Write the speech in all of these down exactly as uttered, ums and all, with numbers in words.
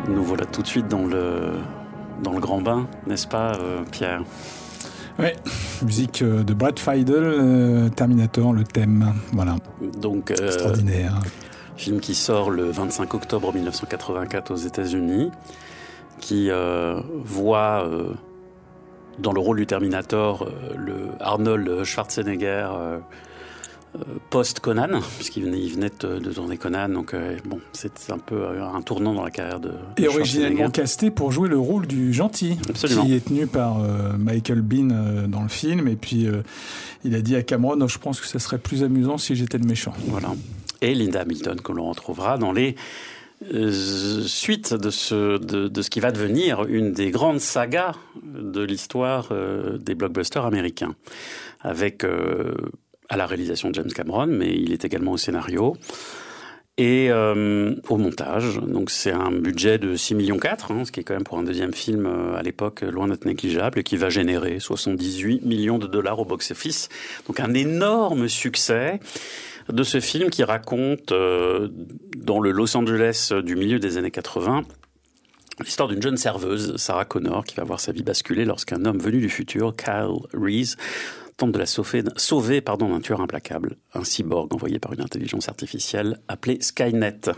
Nous voilà tout de suite dans le, dans le grand bain, n'est-ce pas, euh, Pierre ? Oui, musique de Brad Fiedel, euh, Terminator, le thème, voilà. Donc, euh, extraordinaire. Film qui sort le vingt-cinq octobre mille neuf cent quatre-vingt-quatre aux États-Unis, qui euh, voit euh, dans le rôle du Terminator euh, le Arnold Schwarzenegger euh, euh, post-Conan, puisqu'il venait, il venait de, de tourner Conan, donc euh, bon, c'est un peu un tournant dans la carrière de, de Et originellement casté pour jouer le rôle du gentil, Absolument. Qui est tenu par euh, Michael Biehn euh, dans le film, et puis euh, il a dit à Cameron, oh, je pense que ça serait plus amusant si j'étais le méchant. Voilà. Et Linda Hamilton, que l'on retrouvera dans les euh, suites de ce, de, de ce qui va devenir une des grandes sagas de l'histoire euh, des blockbusters américains, avec euh, à la réalisation James Cameron, mais il est également au scénario et euh, au montage. Donc c'est un budget de six virgule quatre millions, hein, ce qui est quand même pour un deuxième film euh, à l'époque loin d'être négligeable, et qui va générer soixante-dix-huit millions de dollars au box-office. Donc un énorme succès de ce film qui raconte, euh, dans le Los Angeles du milieu des années quatre-vingts, l'histoire d'une jeune serveuse, Sarah Connor, qui va voir sa vie basculer lorsqu'un homme venu du futur, Kyle Reese, tente de la sauver, sauver pardon, d'un tueur implacable, un cyborg envoyé par une intelligence artificielle appelée Skynet.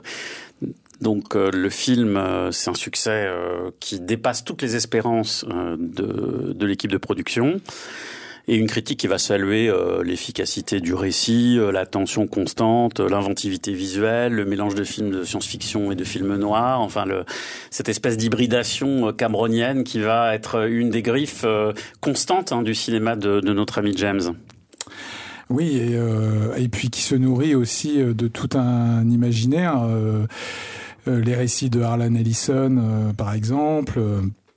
Donc euh, le film, euh, c'est un succès euh, qui dépasse toutes les espérances euh, de, de l'équipe de production. Et une critique qui va saluer euh, l'efficacité du récit, euh, la tension constante, euh, l'inventivité visuelle, le mélange de films de science-fiction et de films noirs, enfin le, cette espèce d'hybridation euh, cameronienne qui va être une des griffes euh, constantes hein, du cinéma de, de notre ami James. Oui, et, euh, et puis qui se nourrit aussi de tout un imaginaire. Euh, euh, les récits de Harlan Ellison, euh, par exemple... Euh,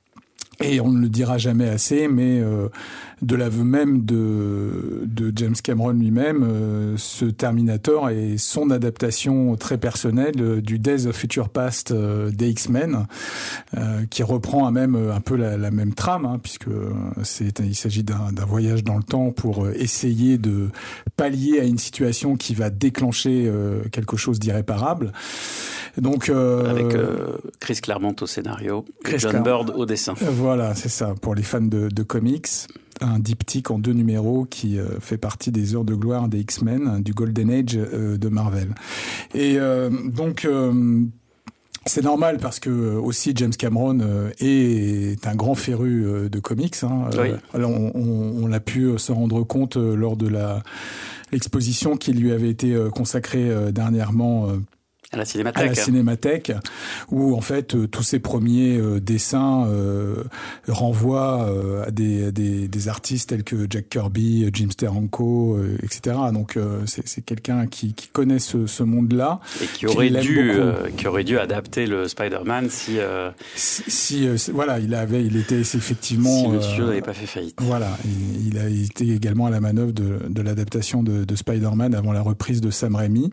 Et on ne le dira jamais assez, mais euh, de l'aveu même de, de James Cameron lui-même, euh, ce Terminator est son adaptation très personnelle euh, du Days of Future Past euh, des X-Men, euh, qui reprend à même un peu la, la même trame, hein, puisque c'est, il s'agit d'un, d'un voyage dans le temps pour essayer de pallier à une situation qui va déclencher euh, quelque chose d'irréparable. Donc, euh, avec euh, Chris Claremont au scénario, Chris John Claremont. Bird au dessin. Voilà, c'est ça. Pour les fans de, de comics, un diptyque en deux numéros qui euh, fait partie des heures de gloire des X-Men, hein, du Golden Age euh, de Marvel. Et euh, donc... Euh, c'est normal parce que aussi James Cameron euh, est un grand féru euh, de comics. Hein. Oui. Euh, alors on, on, on a pu se rendre compte euh, lors de la l'exposition qui lui avait été euh, consacrée euh, dernièrement. Euh, À la Cinémathèque. À la Cinémathèque, où en fait euh, tous ces premiers euh, dessins euh, renvoient euh, à des, des, des artistes tels que Jack Kirby, Jim Steranko, euh, et cetera. Donc euh, c'est, c'est quelqu'un qui, qui connaît ce, ce monde-là et qui aurait qui dû euh, qui aurait dû adapter le Spider-Man si euh, si, si euh, voilà il avait il était effectivement si le studio euh, n'avait pas fait faillite. Voilà, il, il a été également à la manœuvre de, de l'adaptation de, de Spider-Man avant la reprise de Sam Raimi.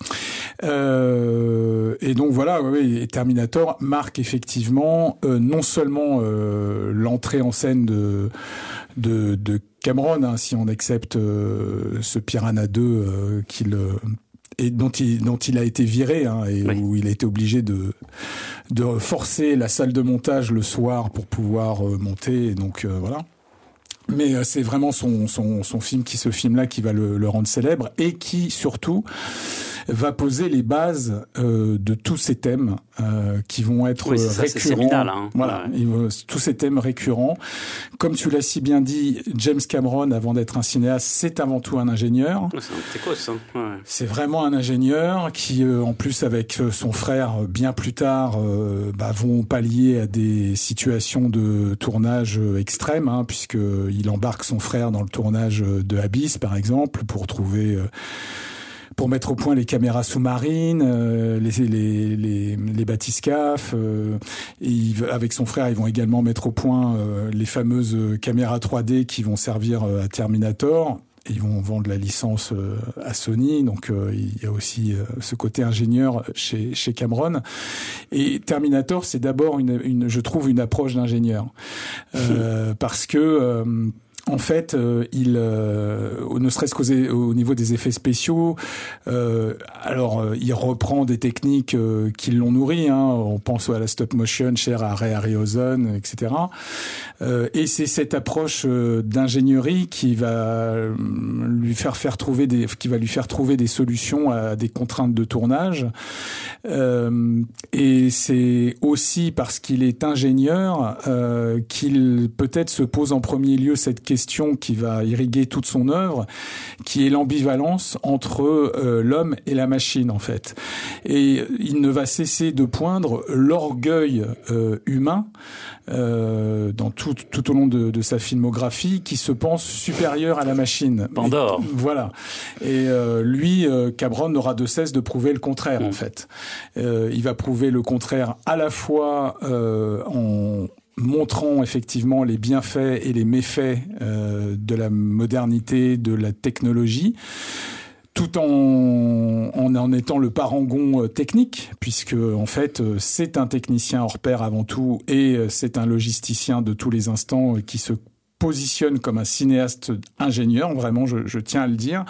Euh, et donc voilà, oui, Terminator marque effectivement euh, non seulement euh, l'entrée en scène de de, de Cameron, hein, si on accepte euh, ce Piranha deux euh, qu'il euh, et dont il dont il a été viré, hein, et oui. Où il a été obligé de de forcer la salle de montage le soir pour pouvoir euh, monter. Et donc euh, voilà. Mais euh, c'est vraiment son son son film qui ce film là qui va le, le rendre célèbre et qui surtout va poser les bases euh, de tous ces thèmes euh, qui vont être oui, c'est ça, récurrents. C'est séminal, hein. Voilà, ouais. il va, tous ces thèmes récurrents. Comme tu l'as si bien dit, James Cameron, avant d'être un cinéaste, c'est avant tout un ingénieur. C'est un técos, hein. Ouais. C'est vraiment un ingénieur qui, euh, en plus, avec son frère, bien plus tard, euh, bah, vont pallier à des situations de tournage extrêmes, hein, puisque il embarque son frère dans le tournage de Abyss, par exemple, pour trouver. Euh, pour mettre au point les caméras sous-marines, euh, les, les, les, les bathyscaphes. Euh, et il, avec son frère, ils vont également mettre au point euh, les fameuses caméras trois D qui vont servir euh, à Terminator. Et ils vont vendre la licence euh, à Sony. Donc, euh, il y a aussi euh, ce côté ingénieur chez, chez Cameron. Et Terminator, c'est d'abord, une, une, je trouve, une approche d'ingénieur. Euh, parce que... Euh, en fait, euh, il, euh, ne serait-ce qu'au au niveau des effets spéciaux, euh, alors euh, il reprend des techniques euh, qui l'ont nourri. Hein, on pense à la stop motion chère à Ray Harryhausen, et cetera. Euh, et c'est cette approche euh, d'ingénierie qui va lui faire faire trouver des, qui va lui faire trouver des solutions à des contraintes de tournage. Euh, et c'est aussi parce qu'il est ingénieur euh, qu'il peut-être se pose en premier lieu cette question question qui va irriguer toute son œuvre, qui est l'ambivalence entre euh, l'homme et la machine, en fait. Et il ne va cesser de poindre l'orgueil euh, humain euh, dans tout, tout au long de, de sa filmographie, qui se pense supérieur à la machine. Pandore. Et, voilà. Et euh, lui, euh, Cameron n'aura de cesse de prouver le contraire, mmh. en fait. Euh, il va prouver le contraire à la fois euh, en montrant effectivement les bienfaits et les méfaits euh, de la modernité, de la technologie, tout en, en en étant le parangon technique, puisque en fait c'est un technicien hors pair avant tout et c'est un logisticien de tous les instants qui se positionne comme un cinéaste ingénieur, vraiment, je, je tiens à le dire.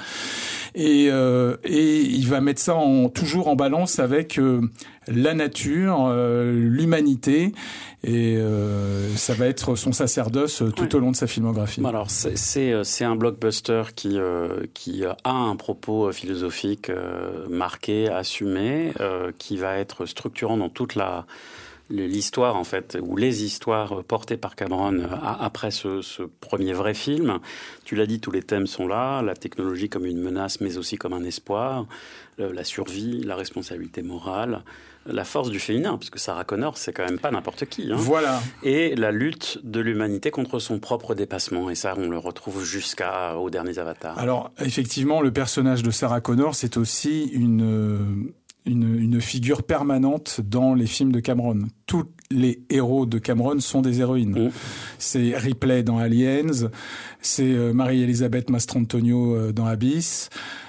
Et, euh, et il va mettre ça en, toujours en balance avec euh, la nature, euh, l'humanité, et euh, ça va être son sacerdoce tout ouais. au long de sa filmographie. Alors, c'est, c'est, c'est un blockbuster qui, euh, qui a un propos philosophique euh, marqué, assumé, euh, qui va être structurant dans toute la... l'histoire en fait, ou les histoires portées par Cameron après ce, ce premier vrai film. Tu l'as dit, tous les thèmes sont là, la technologie comme une menace mais aussi comme un espoir, la survie, la responsabilité morale, la force du féminin, parce que Sarah Connor c'est quand même pas n'importe qui, hein. Voilà. Et la lutte de l'humanité contre son propre dépassement, et ça on le retrouve jusqu'aux derniers Avatars. Alors effectivement, le personnage de Sarah Connor, c'est aussi une... Une, une figure permanente dans les films de Cameron. Tous les héros de Cameron sont des héroïnes. Mmh. C'est Ripley dans Aliens, c'est Marie-Elisabeth Mastrantonio dans Abyss.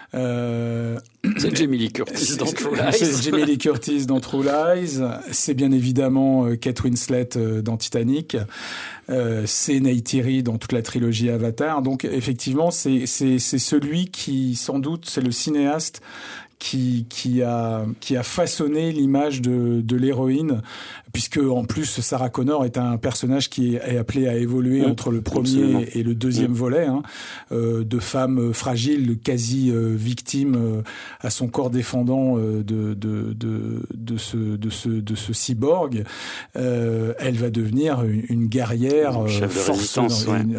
Euh... C'est Jamie Lee Curtis dans True Lies. C'est Jamie Lee Curtis dans True Lies. C'est bien évidemment Kate Winslet dans Titanic. Euh, c'est Neytiri dans toute la trilogie Avatar. Donc effectivement, c'est, c'est, c'est celui qui, sans doute, c'est le cinéaste qui qui a qui a façonné l'image de de l'héroïne, puisque en plus Sarah Connor est un personnage qui est appelé à évoluer mmh, entre le premier absolument. et le deuxième mmh. volet, hein, euh, de femme fragile, quasi euh, victime euh, à son corps défendant euh, de de de de ce de ce de ce cyborg. Euh, elle va devenir une, une guerrière euh, chef de résistance. Dans, ouais. Une,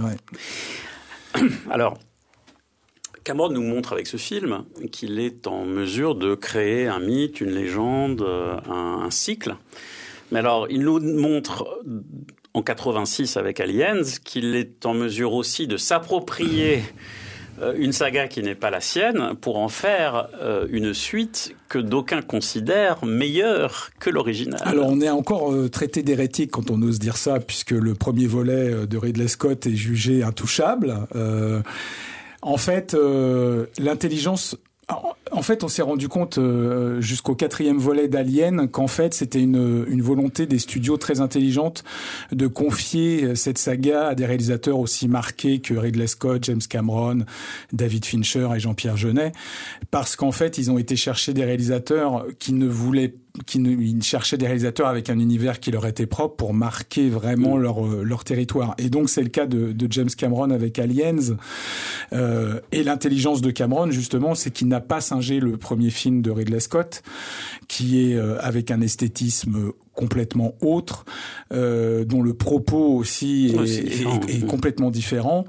ouais. Alors. Cameron nous montre avec ce film qu'il est en mesure de créer un mythe, une légende, un, un cycle. Mais alors, il nous montre en quatre-vingt-six avec Aliens qu'il est en mesure aussi de s'approprier une saga qui n'est pas la sienne pour en faire une suite que d'aucuns considèrent meilleure que l'original. Alors on est encore euh, traité d'hérétique quand on ose dire ça, puisque le premier volet de Ridley Scott est jugé intouchable. Euh, En fait, euh, l'intelligence... En fait, on s'est rendu compte euh, jusqu'au quatrième volet d'Alien qu'en fait, c'était une, une volonté des studios très intelligente de confier cette saga à des réalisateurs aussi marqués que Ridley Scott, James Cameron, David Fincher et Jean-Pierre Jeunet, parce qu'en fait, ils ont été chercher des réalisateurs qui ne voulaient qui ne, ils cherchaient des réalisateurs avec un univers qui leur était propre pour marquer vraiment mmh. leur leur territoire. Et donc c'est le cas de, de James Cameron avec Aliens. Euh, et l'intelligence de Cameron justement, c'est qu'il n'a pas singé le premier film de Ridley Scott, qui est euh, avec un esthétisme complètement autre, euh, dont le propos aussi est, ouais, est, est, est complètement différent.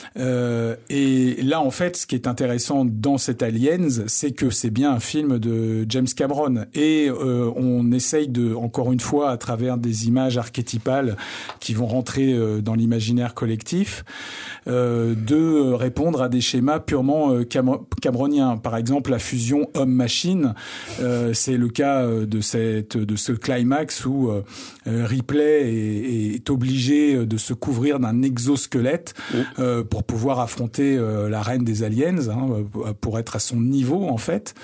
Euh, et là, en fait, ce qui est intéressant dans cet Aliens, c'est que c'est bien un film de James Cameron. Et euh, on essaye de, encore une fois, à travers des images archétypales qui vont rentrer euh, dans l'imaginaire collectif, euh, de répondre à des schémas purement euh, cam- cameroniens. Par exemple, la fusion homme-machine, euh, c'est le cas de cette, de ce climax où euh, Ripley est, est obligé de se couvrir d'un exosquelette mmh. euh, pour pouvoir affronter euh, la reine des aliens, hein, pour être à son niveau en fait.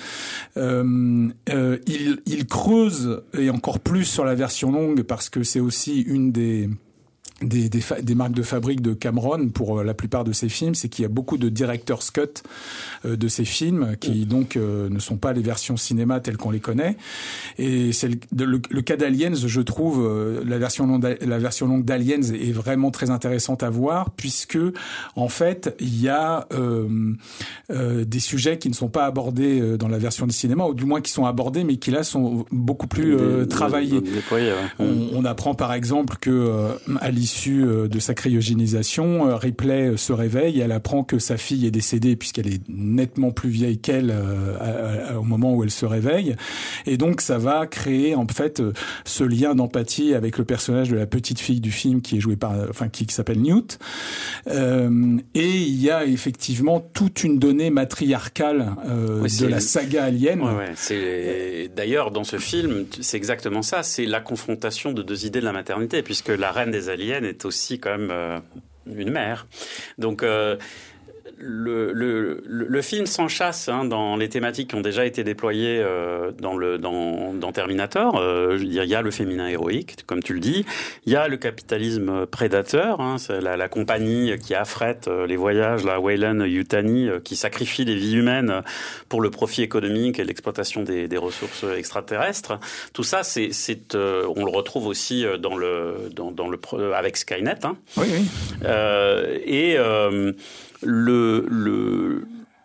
Euh, euh, il, il creuse, et encore plus sur la version longue, parce que c'est aussi une des Des, des, fa- des marques de fabrique de Cameron pour la plupart de ses films, c'est qu'il y a beaucoup de director's cut euh, de ces films qui donc euh, ne sont pas les versions cinéma telles qu'on les connaît. Et c'est le, le, le cas d'Aliens, je trouve, euh, la version longue, la version longue d'Aliens est vraiment très intéressante à voir puisque en fait il y a euh, euh, des sujets qui ne sont pas abordés dans la version du cinéma, ou du moins qui sont abordés mais qui là sont beaucoup plus euh, travaillés. Déployés, ouais. on, on apprend par exemple que euh, Alice issue de sa cryogénisation, Ripley se réveille et elle apprend que sa fille est décédée puisqu'elle est nettement plus vieille qu'elle euh, à, à, au moment où elle se réveille. Et donc ça va créer en fait ce lien d'empathie avec le personnage de la petite fille du film qui est jouée par, enfin qui, qui s'appelle Newt. Euh, et il y a effectivement toute une donnée matriarcale euh, oui, de la saga Alien. Ouais, ouais. C'est d'ailleurs dans ce film, c'est exactement ça. C'est la confrontation de deux idées de la maternité, puisque la reine des aliens est aussi quand même euh, une mère. Donc euh, le, le, le film s'enchasse hein, dans les thématiques qui ont déjà été déployées euh, dans, le, dans, dans Terminator. Euh, il y a le féminin héroïque, comme tu le dis. Il y a le capitalisme prédateur. Hein, c'est la, la compagnie qui affrète euh, les voyages, la Weyland-Yutani, euh, qui sacrifie les vies humaines pour le profit économique et l'exploitation des, des ressources extraterrestres. Tout ça, c'est, c'est, euh, on le retrouve aussi dans le, dans, dans le, avec Skynet. Hein. Oui, oui. Euh, et... Euh, Le, le,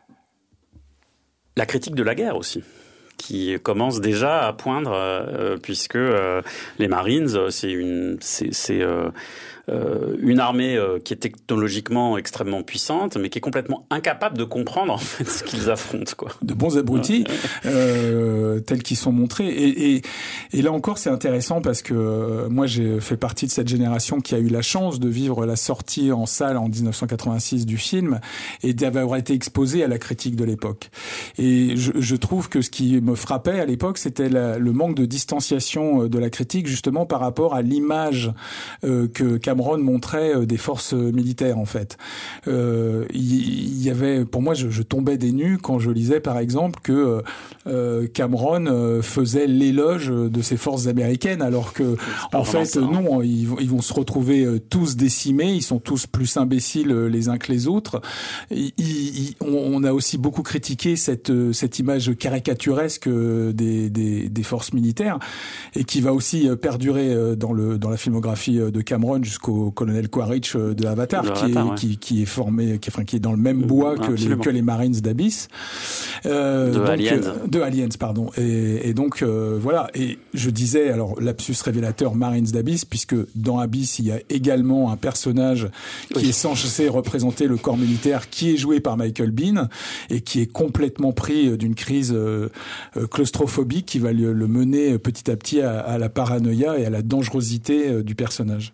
la critique de la guerre aussi, qui commence déjà à poindre, euh, puisque euh, les Marines, c'est une, c'est, c'est euh, euh, une armée euh, qui est technologiquement extrêmement puissante, mais qui est complètement incapable de comprendre en fait ce qu'ils affrontent, quoi. De bons abrutis, euh, tels qu'ils sont montrés. Et, et, et là encore, c'est intéressant parce que euh, moi, j'ai fait partie de cette génération qui a eu la chance de vivre la sortie en salle en dix-neuf cent quatre-vingt-six du film et d'avoir été exposé à la critique de l'époque. Et je, je trouve que ce qui me frappait à l'époque, c'était la, le manque de distanciation de la critique, justement par rapport à l'image euh, que Cameron montrait des forces militaires, en fait. Euh, il y, y avait, pour moi, je, je tombais des nues quand je lisais, par exemple, que euh, Cameron faisait l'éloge de ces forces américaines, alors que, en fait, ça, non, ils, ils vont se retrouver tous décimés, ils sont tous plus imbéciles les uns que les autres. Il, il, on a aussi beaucoup critiqué cette, cette image caricaturesque des, des, des forces militaires, et qui va aussi perdurer dans, le, dans la filmographie de Cameron jusqu'au colonel Quaritch de Avatar, de qui, Avatar est, ouais. qui, qui est formé, qui, enfin, qui est dans le même bois que les, que les Marines d'Abyss. Euh, de donc, Aliens. De Aliens, pardon. Et, et donc, euh, voilà. Et je disais, alors, lapsus révélateur, Marines d'Abyss, puisque dans Abyss, il y a également un personnage qui oui. est censé représenter le corps militaire, qui est joué par Michael Biehn, et qui est complètement pris d'une crise euh, claustrophobique qui va le, le mener petit à petit à, à la paranoïa et à la dangerosité euh, du personnage.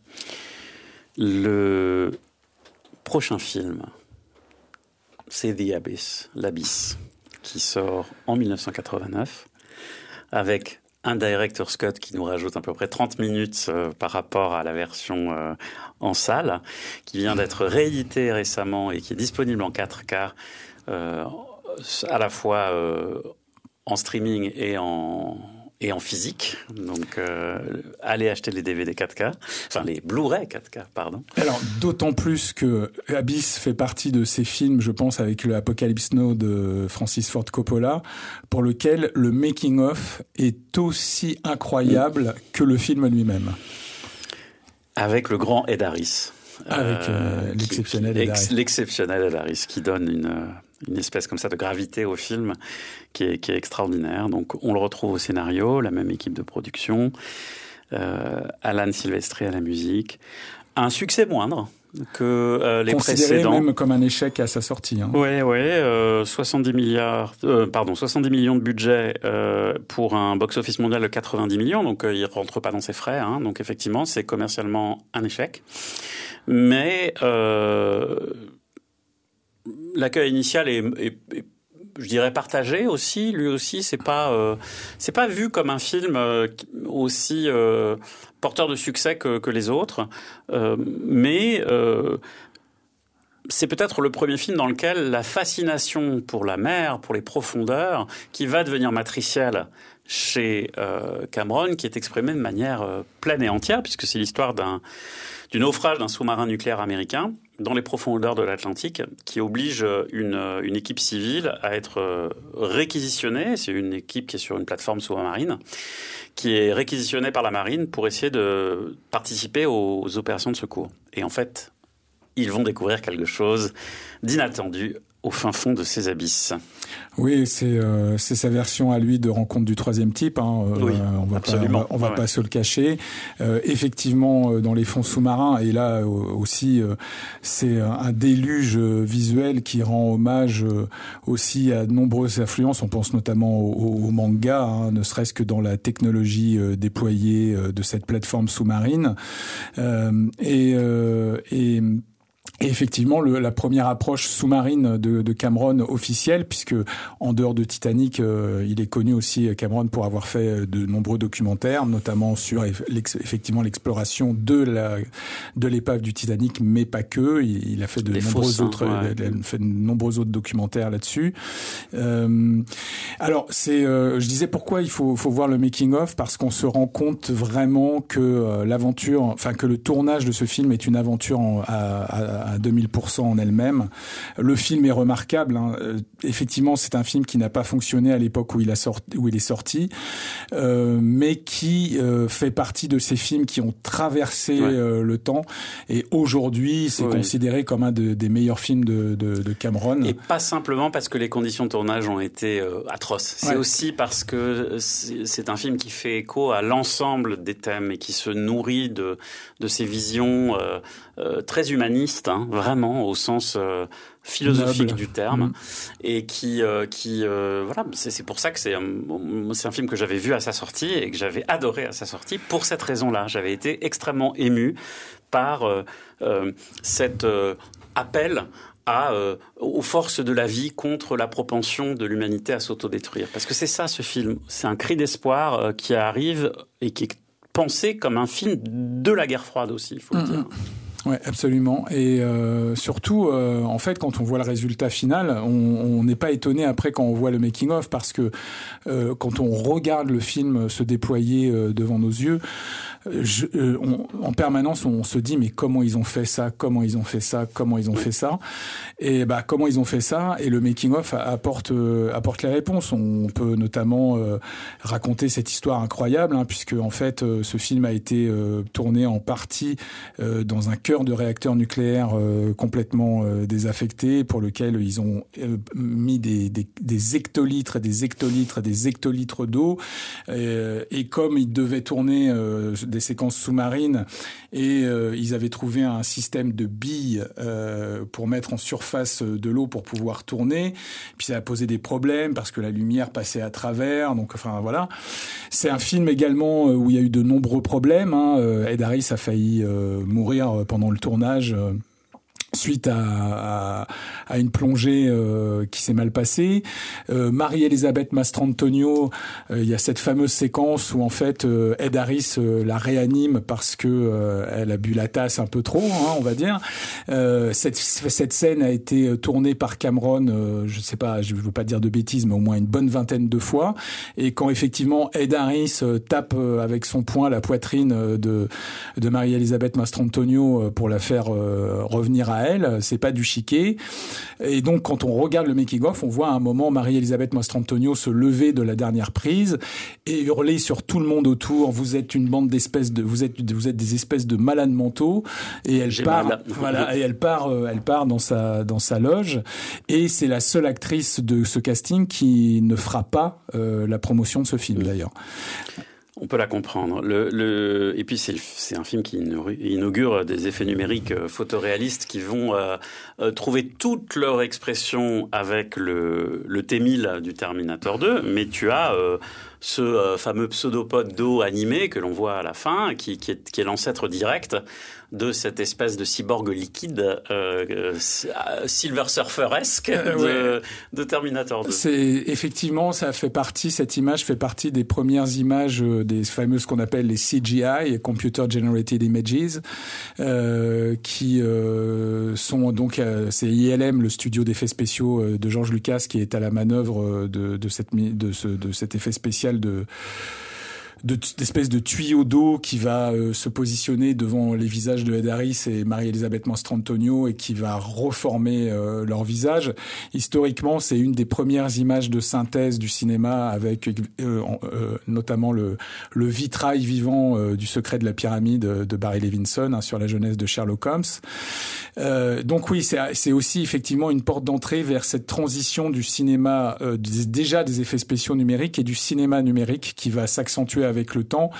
Le prochain film, c'est The Abyss, l'Abysse, qui sort en dix-neuf cent quatre-vingt-neuf, avec un director's cut qui nous rajoute à peu près trente minutes euh, par rapport à la version euh, en salle, qui vient d'être réédité récemment et qui est disponible en quatre K, euh, à la fois euh, en streaming et en... et en physique, donc euh, allez acheter les D V D quatre K, enfin les Blu-ray quatre K, pardon. Alors d'autant plus que Abyss fait partie de ces films, je pense, avec le Apocalypse Now de Francis Ford Coppola, pour lequel le making-of est aussi incroyable mmh. que le film lui-même. Avec le grand Ed Harris. Avec euh, l'exceptionnel Ed Harris. L'exceptionnel Ed Harris, qui donne une... une espèce comme ça de gravité au film qui est, qui est extraordinaire. Donc on le retrouve au scénario, la même équipe de production, euh, Alan Silvestri à la musique. Un succès moindre que euh, les Considéré précédents. Même comme un échec à sa sortie. Hein. Oui, oui, euh, soixante-dix milliards, euh, pardon, soixante-dix millions de budget euh, pour un box-office mondial de quatre-vingt-dix millions, donc euh, il rentre pas dans ses frais. Hein, donc effectivement, c'est commercialement un échec. Mais euh, l'accueil initial est, est, est, je dirais, partagé aussi. Lui aussi, c'est pas, euh, c'est pas vu comme un film euh, aussi euh, porteur de succès que, que les autres, euh, mais euh, c'est peut-être le premier film dans lequel la fascination pour la mer, pour les profondeurs, qui va devenir matricielle chez euh, Cameron qui est exprimée de manière euh, pleine et entière, puisque c'est l'histoire d'un, du naufrage d'un sous-marin nucléaire américain dans les profondeurs de l'Atlantique, qui oblige une, une équipe civile à être réquisitionnée. C'est une équipe qui est sur une plateforme sous-marine, qui est réquisitionnée par la marine pour essayer de participer aux, aux opérations de secours. Et en fait, ils vont découvrir quelque chose d'inattendu au fin fond de ces abysses. Oui, c'est euh, c'est sa version à lui de Rencontre du troisième type. Hein. Oui, euh, on va absolument. Pas, on va, on va ouais. pas se le cacher. Euh, effectivement, dans les fonds sous-marins, et là euh, aussi, euh, c'est un déluge visuel qui rend hommage euh, aussi à de nombreuses influences. On pense notamment au, au manga, hein, ne serait-ce que dans la technologie euh, déployée euh, de cette plateforme sous-marine. Euh, et, euh, et Et effectivement, le, la première approche sous-marine de, de Cameron officielle, puisque en dehors de Titanic, euh, il est connu aussi, Cameron, pour avoir fait de nombreux documentaires, notamment sur l'ex, effectivement l'exploration de la de l'épave du Titanic, mais pas que. Il, il a fait de Les nombreux faussins, autres, ouais. il a fait de nombreux autres documentaires là-dessus. Euh, alors, c'est, euh, je disais pourquoi il faut, faut voir le making of, parce qu'on se rend compte vraiment que euh, l'aventure, enfin que le tournage de ce film est une aventure en, à, à à deux mille pour cent en elle-même. Le film est remarquable. Hein. Euh, effectivement, c'est un film qui n'a pas fonctionné à l'époque où il a sorti, où il est sorti, euh, mais qui euh, fait partie de ces films qui ont traversé ouais. euh, le temps. Et aujourd'hui, c'est ouais. considéré comme un de, des meilleurs films de, de, de Cameron. Et pas simplement parce que les conditions de tournage ont été euh, atroces. C'est ouais. aussi parce que c'est, c'est un film qui fait écho à l'ensemble des thèmes et qui se nourrit de, de ces visions euh, euh, très humanistes, hein, vraiment au sens euh, philosophique Noble. du terme, mmh. et qui, euh, qui, euh, voilà, c'est, c'est pour ça que c'est, euh, c'est un film que j'avais vu à sa sortie et que j'avais adoré à sa sortie. Pour cette raison-là, j'avais été extrêmement ému par euh, euh, cet euh, appel à, euh, aux forces de la vie contre la propension de l'humanité à s'autodétruire. Parce que c'est ça, ce film. C'est un cri d'espoir euh, qui arrive et qui est pensé comme un film de la guerre froide aussi, il faut mmh. le dire. Ouais, absolument. Et euh, surtout, euh, en fait, quand on voit le résultat final, on n'est pas étonné après quand on voit le making of, parce que euh, quand on regarde le film se déployer euh, devant nos yeux, je, euh, on, en permanence, on se dit mais comment ils ont fait ça, comment ils ont fait ça, comment ils ont fait ça, et bah comment ils ont fait ça. Et le making of apporte euh, apporte les réponses. On peut notamment euh, raconter cette histoire incroyable, hein, puisque en fait, euh, ce film a été euh, tourné en partie euh, dans un cœur de réacteur nucléaire euh, complètement euh, désaffecté, pour lequel ils ont euh, mis des, des, des hectolitres et des hectolitres et des hectolitres d'eau. Euh, et comme ils devaient tourner euh, des séquences sous-marines, et euh, ils avaient trouvé un système de billes euh, pour mettre en surface de l'eau pour pouvoir tourner. Puis ça a posé des problèmes parce que la lumière passait à travers. Donc, enfin voilà. C'est un film également où il y a eu de nombreux problèmes. Hein. Ed Harris a failli euh, mourir pendant le tournage euh, suite à, à, à une plongée euh, qui s'est mal passée. Euh, Marie-Elisabeth Mastrantonio, euh, il y a cette fameuse séquence où en fait euh, Ed Harris euh, la réanime parce que euh, elle a bu la tasse un peu trop, hein, on va dire. Euh, cette, cette scène a été tournée par Cameron, euh, je sais pas, je veux pas dire de bêtises, mais au moins une bonne vingtaine de fois. Et quand effectivement Ed Harris euh, tape euh, avec son poing la poitrine euh, de, de Marie-Elisabeth Mastrantonio euh, pour la faire euh, revenir à elle, c'est pas du chiquet. Et donc quand on regarde le making of, on voit à un moment Marie-Elisabeth Mastrantonio se lever de la dernière prise et hurler sur tout le monde autour: vous êtes une bande d'espèces de vous êtes vous êtes des espèces de malades mentaux. Et elle J'ai part mal. voilà, et elle part elle part dans sa dans sa loge, et c'est la seule actrice de ce casting qui ne fera pas euh, la promotion de ce film, d'ailleurs. On peut la comprendre. Le, le... Et puis c'est, c'est un film qui inaugure des effets numériques photoréalistes qui vont euh, euh, trouver toute leur expression avec le, le T mille du Terminator deux. Mais tu as euh, ce euh, fameux pseudopode d'eau animé que l'on voit à la fin, qui, qui, est, qui est l'ancêtre direct de cette espèce de cyborg liquide euh, Silver Surfer-esque euh, de, ouais. de Terminator deux. C'est effectivement, ça fait partie, cette image fait partie des premières images, des fameuses qu'on appelle les C G I, Computer Generated Images, euh, qui euh, sont donc, euh, c'est I L M, le studio d'effets spéciaux de George Lucas, qui est à la manœuvre de, de, cette, de, ce, de cet effet spécial spécial de de d'espèce de tuyau d'eau qui va euh, se positionner devant les visages de Ed Harris et Marie-Elisabeth Mastrantonio et qui va reformer euh, leur visage. Historiquement, c'est une des premières images de synthèse du cinéma avec euh, euh, notamment le le vitrail vivant euh, du secret de la pyramide de Barry Levinson hein, sur la jeunesse de Sherlock Holmes. Euh, donc oui, c'est c'est aussi effectivement une porte d'entrée vers cette transition du cinéma euh, déjà des effets spéciaux numériques et du cinéma numérique qui va s'accentuer avec le temps,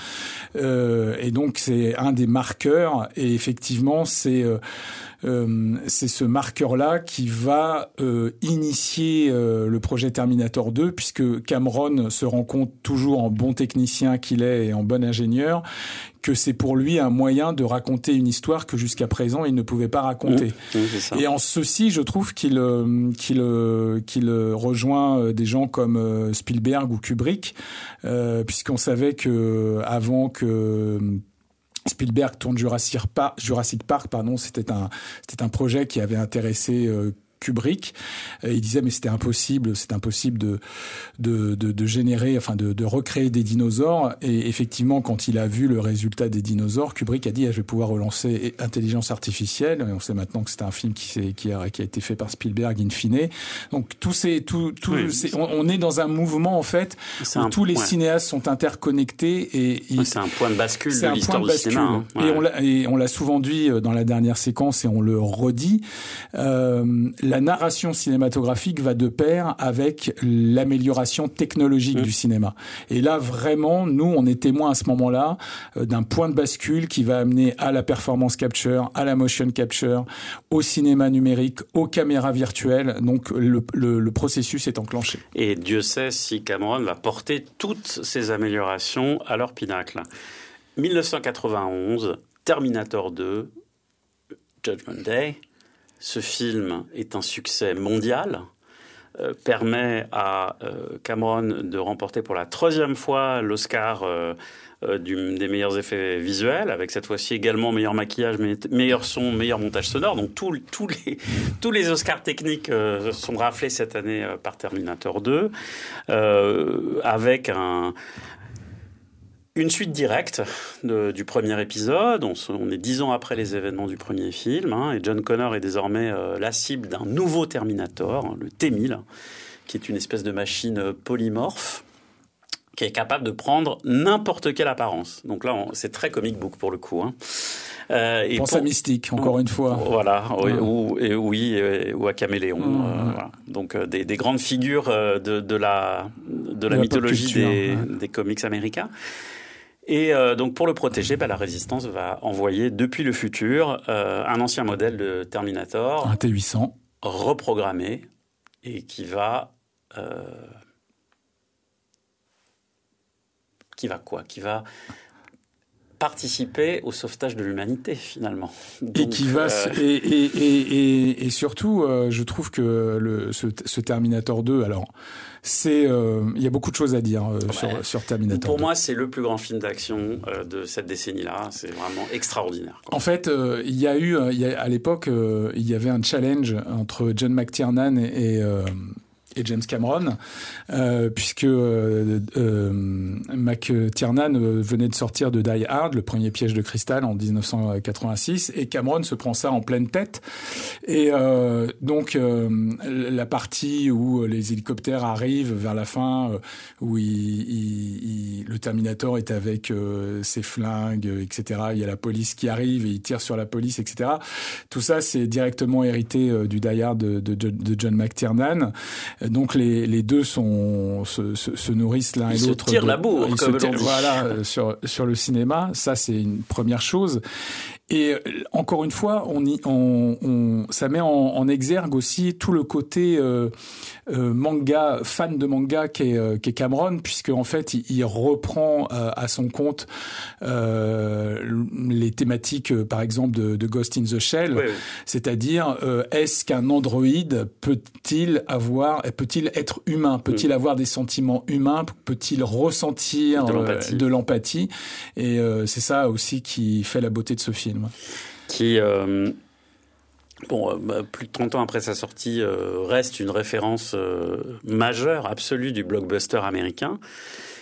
euh, et donc c'est un des marqueurs. Et effectivement, c'est euh, euh, c'est ce marqueur-là qui va euh, initier euh, le projet Terminator deux, puisque Cameron se rend compte, toujours en bon technicien qu'il est et en bon ingénieur, que c'est pour lui un moyen de raconter une histoire que jusqu'à présent il ne pouvait pas raconter. Mmh, mmh, c'est ça. Et en ceci, je trouve qu'il qu'il qu'il rejoint des gens comme Spielberg ou Kubrick, euh, puisqu'on savait que avant que Spielberg tourne Jurassic Park, Jurassic Park, pardon, c'était un c'était un projet qui avait intéressé euh, Kubrick. Il disait mais c'était impossible, c'est impossible de de de, de générer, enfin de, de recréer des dinosaures. Et effectivement, quand il a vu le résultat des dinosaures, Kubrick a dit ah, je vais pouvoir relancer Intelligence artificielle. Et on sait maintenant que c'était un film qui s'est, qui a qui a été fait par Spielberg in fine. Donc tous ces tout tout oui, c'est, on, on est dans un mouvement en fait où un, tous les ouais. cinéastes sont interconnectés et il, c'est un point de bascule de l'histoire du bascule. cinéma. Hein. Ouais. Et on l'a et on l'a souvent dit dans la dernière séquence et on le redit. Euh, La narration cinématographique va de pair avec l'amélioration technologique mmh. du cinéma. Et là, vraiment, nous, on est témoins à ce moment-là euh, d'un point de bascule qui va amener à la performance capture, à la motion capture, au cinéma numérique, aux caméras virtuelles. Donc, le, le, le processus est enclenché. Et Dieu sait si Cameron va porter toutes ces améliorations à leur pinacle. dix-neuf cent quatre-vingt-onze, Terminator deux, Judgment Day. Ce film est un succès mondial, euh, permet à euh, Cameron de remporter pour la troisième fois l'Oscar euh, euh, du, des meilleurs effets visuels, avec cette fois-ci également meilleur maquillage, meilleur son, meilleur montage sonore. Donc tout, tout les, tous les Oscars techniques euh, sont raflés cette année euh, par Terminator deux, euh, avec un... Une suite directe de, du premier épisode. On, on est dix ans après les événements du premier film, hein, et John Connor est désormais euh, la cible d'un nouveau Terminator, hein, le T mille, qui est une espèce de machine polymorphe qui est capable de prendre n'importe quelle apparence. Donc là, on, c'est très comic book pour le coup. Hein. Euh, et Pense pour, à Mystique, encore une fois. Voilà, oui, ah. ou, et, oui, et, ou à Caméléon. Mmh. Euh, voilà. Donc euh, des, des grandes figures euh, de, de la, de la, la mythologie des, ouais. des comics américains. Et euh, donc pour le protéger, bah, la Résistance va envoyer depuis le futur euh, un ancien modèle de Terminator, un T huit cents, reprogrammé, et qui va euh, qui va quoi Qui va participer au sauvetage de l'humanité finalement. Donc, et qui va euh... et, et, et, et, et surtout, euh, je trouve que le, ce, ce Terminator deux, alors. C'est, euh, il y a beaucoup de choses à dire euh, ouais. sur, sur Terminator. Pour moi, c'est le plus grand film d'action euh, de cette décennie-là. C'est vraiment extraordinaire, quoi. En fait, euh, il y a eu, il y a, à l'époque, euh, il y avait un challenge entre John McTiernan et, et euh, et James Cameron, euh, puisque euh, euh, McTiernan venait de sortir de Die Hard, le premier piège de cristal en dix-neuf cent quatre-vingt-six, et Cameron se prend ça en pleine tête. Et euh, donc euh, la partie où les hélicoptères arrivent vers la fin, où il, il, il, le Terminator est avec euh, ses flingues, et cetera. Il y a la police qui arrive et il tire sur la police, et cetera. Tout ça, c'est directement hérité euh, du Die Hard de, de, de John McTiernan. Donc les, les deux sont, se, se, se nourrissent l'un ils et l'autre. Ils se tirent la bourre, ils comme se l'on dit. Voilà, sur, sur le cinéma. Ça, c'est une première chose. Et encore une fois, on, y, on, on, ça met en, en exergue aussi tout le côté euh, euh, manga, fan de manga qu'est, euh, qu'est Cameron, puisque en fait, il, il reprend euh, à son compte euh, les thématiques, euh, par exemple, de, de Ghost in the Shell, oui, oui. C'est-à-dire, euh, est-ce qu'un androïde peut-il avoir, peut-il être humain, peut-il mmh. avoir des sentiments humains, peut-il ressentir de l'empathie, euh, de l'empathie et euh, c'est ça aussi qui fait la beauté de ce film. Qui, euh, bon, euh, plus de trente ans après sa sortie, euh, reste une référence euh, majeure, absolue du blockbuster américain,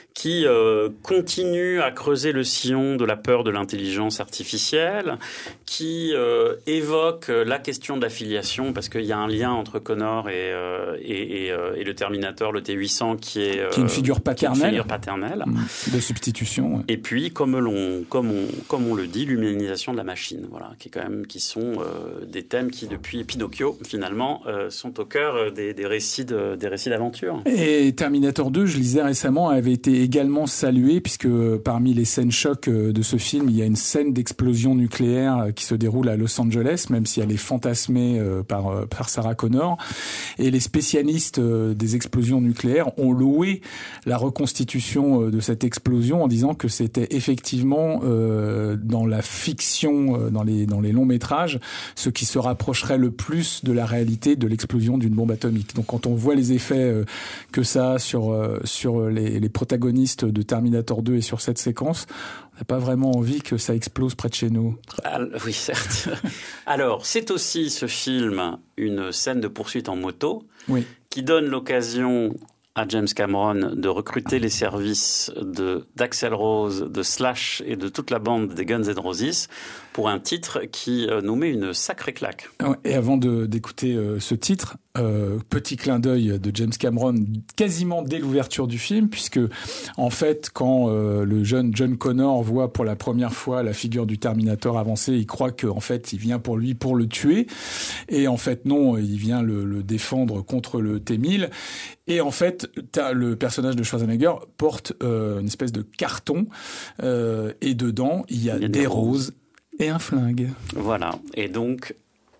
qui euh, continue à creuser le sillon de la peur de l'intelligence artificielle, qui euh, évoque la question de l'affiliation, parce qu'il y a un lien entre Connor et, euh, et, et, euh, et le Terminator, le T huit cents, qui est, euh, qui est une figure paternelle, une figure paternelle. de substitution. Ouais. Et puis, comme, l'on, comme, on, comme on le dit, l'humanisation de la machine, voilà, qui, est quand même, qui sont euh, des thèmes qui, depuis Pinocchio, finalement, euh, sont au cœur des, des, récits de, des récits d'aventure. Et Terminator deux, je lisais récemment, avait été également salué, puisque parmi les scènes chocs de ce film, il y a une scène d'explosion nucléaire qui se déroule à Los Angeles, même si elle est fantasmée par, par Sarah Connor. Et les spécialistes des explosions nucléaires ont loué la reconstitution de cette explosion en disant que c'était effectivement euh, dans la fiction, dans les, dans les longs métrages, ce qui se rapprocherait le plus de la réalité de l'explosion d'une bombe atomique. Donc quand on voit les effets que ça a sur, sur les, les protagonistes de Terminator deux et sur cette séquence, on n'a pas vraiment envie que ça explose près de chez nous. Alors, oui, certes. Alors, c'est aussi ce film une scène de poursuite en moto, oui, qui donne l'occasion à James Cameron de recruter les services de, d'Axl Rose, de Slash et de toute la bande des Guns N' Roses pour un titre qui euh, nous met une sacrée claque. Et avant de, d'écouter euh, ce titre, euh, petit clin d'œil de James Cameron quasiment dès l'ouverture du film, puisque en fait, quand euh, le jeune John Connor voit pour la première fois la figure du Terminator avancer, il croit qu'en fait, il vient pour lui pour le tuer. Et en fait, non, il vient le, le défendre contre le T mille. Et en fait, t'as le personnage de Schwarzenegger porte euh, une espèce de carton euh, et dedans, il y a, il y a des, des roses, roses et un flingue. Voilà. Et donc,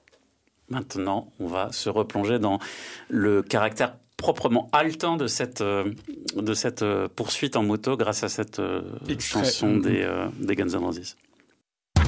maintenant, on va se replonger dans le caractère proprement haletant de cette, euh, de cette euh, poursuite en moto grâce à cette euh, chanson des, euh, des Guns N' Roses.